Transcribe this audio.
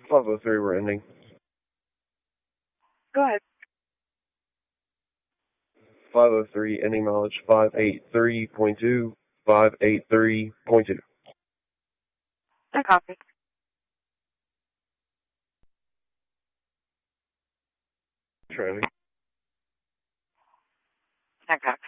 503 we're ending. Go ahead. 503, ending mileage 583.2, 583.2. I copy. Traffic. I copy.